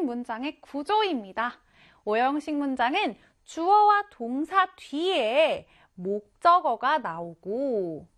문장의 구조입니다. 5형식 문장은 주어와 동사 뒤에 목적어가 나오고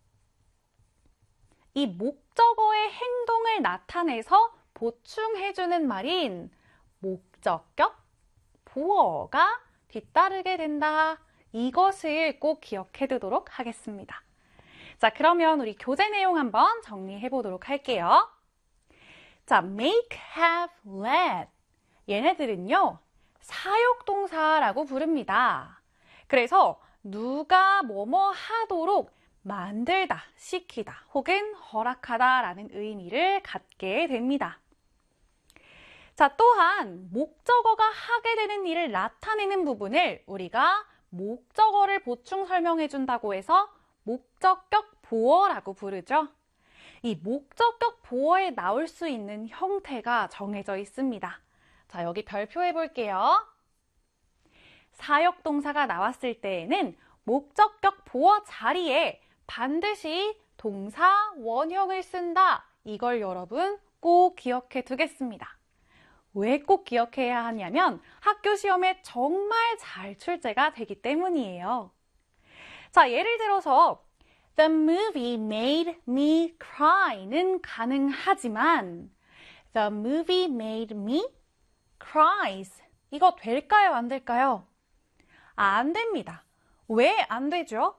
이 목적어의 행동을 나타내서 보충해주는 말인 목적격 보어가 뒤따르게 된다. 이것을 꼭 기억해 두도록 하겠습니다. 자, 그러면 우리 교재 내용 한번 정리해 보도록 할게요. 자, make, have, let. 얘네들은요, 사역동사라고 부릅니다. 그래서 누가 뭐뭐 하도록 만들다, 시키다, 혹은 허락하다 라는 의미를 갖게 됩니다. 자, 또한 목적어가 하게 되는 일을 나타내는 부분을 우리가 목적어를 보충 설명해 준다고 해서 목적격 보어라고 부르죠. 이 목적격 보어에 나올 수 있는 형태가 정해져 있습니다. 자, 여기 별표해 볼게요. 사역동사가 나왔을 때에는 목적격 보어 자리에 반드시 동사 원형을 쓴다. 이걸 여러분 꼭 기억해 두겠습니다. 왜 꼭 기억해야 하냐면 학교 시험에 정말 잘 출제가 되기 때문이에요. 자, 예를 들어서 The movie made me cry는 가능하지만 The movie made me cries. 이거 될까요? 안 될까요? 안 됩니다. 왜 안 되죠?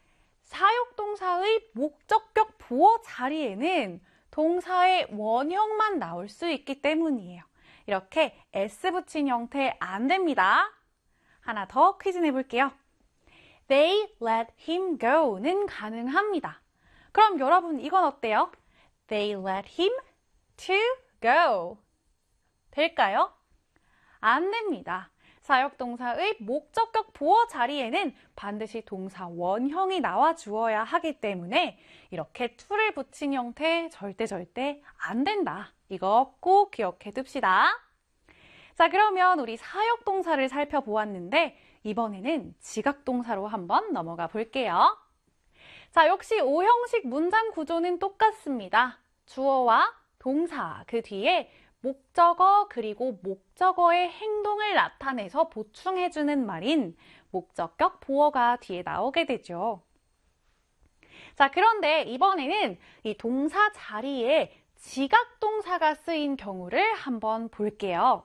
사역동사의 목적격 보어 자리에는 동사의 원형만 나올 수 있기 때문이에요. 이렇게 S 붙인 형태 안 됩니다. 하나 더 퀴즈 내볼게요. They let him go는 가능합니다. 그럼 여러분 이건 어때요? They let him to go. 될까요? 안 됩니다. 사역동사의 목적격 보어 자리에는 반드시 동사 원형이 나와 주어야 하기 때문에 이렇게 to를 붙인 형태 절대 안 된다. 이거 꼭 기억해 둡시다. 자, 그러면 우리 사역동사를 살펴보았는데 이번에는 지각동사로 한번 넘어가 볼게요. 자, 역시 5형식 문장 구조는 똑같습니다. 주어와 동사, 그 뒤에 목적어 그리고 목적어의 행동을 나타내서 보충해주는 말인 목적격 보어가 뒤에 나오게 되죠. 자, 그런데 이번에는 이 동사 자리에 지각동사가 쓰인 경우를 한번 볼게요.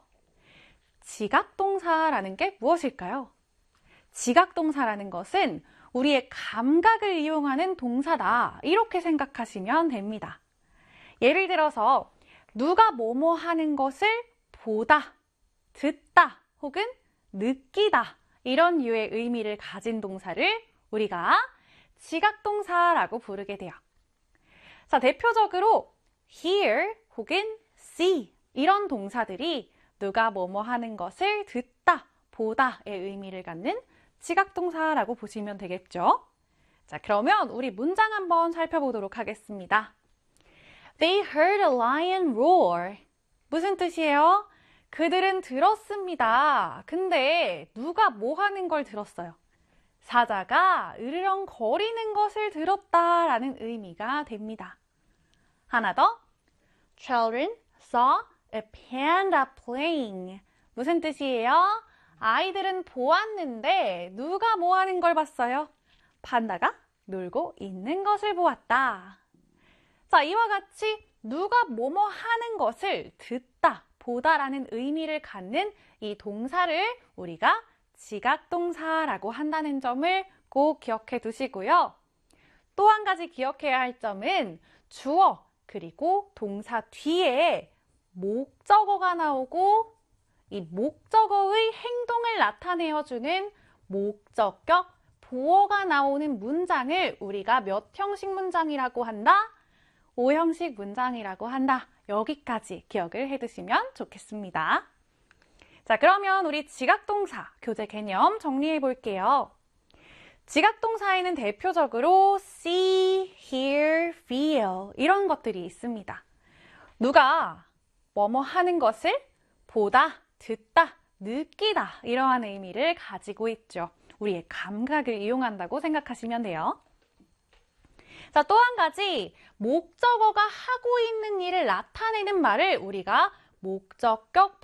지각동사라는 게 무엇일까요? 지각동사라는 것은 우리의 감각을 이용하는 동사다. 이렇게 생각하시면 됩니다. 예를 들어서 누가 뭐뭐 하는 것을 보다, 듣다, 혹은 느끼다 이런 류의 의미를 가진 동사를 우리가 지각동사라고 부르게 돼요. 자, 대표적으로 hear 혹은 see 이런 동사들이 누가 뭐뭐 하는 것을 듣다, 보다의 의미를 갖는 지각동사라고 보시면 되겠죠. 자, 그러면 우리 문장 한번 살펴보도록 하겠습니다. They heard a lion roar. 무슨 뜻이에요? 그들은 들었습니다. 근데 누가 뭐 하는 걸 들었어요? 사자가 으르렁거리는 것을 들었다라는 의미가 됩니다. 하나 더. Children saw a panda playing. 무슨 뜻이에요? 아이들은 보았는데 누가 뭐 하는 걸 봤어요? 판다가 놀고 있는 것을 보았다. 자, 이와 같이 누가 뭐뭐 하는 것을 듣다, 보다라는 의미를 갖는 이 동사를 우리가 지각동사라고 한다는 점을 꼭 기억해 두시고요. 또 한 가지 기억해야 할 점은 주어 그리고 동사 뒤에 목적어가 나오고 이 목적어의 행동을 나타내어주는 목적격 보어가 나오는 문장을 우리가 몇 형식 문장이라고 한다? 5형식 문장이라고 한다. 여기까지 기억을 해두시면 좋겠습니다. 자, 그러면 우리 지각동사 교재 개념 정리해 볼게요. 지각동사에는 대표적으로 see, hear, feel 이런 것들이 있습니다. 누가 뭐뭐 하는 것을 보다, 듣다, 느끼다 이러한 의미를 가지고 있죠. 우리의 감각을 이용한다고 생각하시면 돼요. 자, 또 한 가지 목적어가 하고 있는 일을 나타내는 말을 우리가 목적격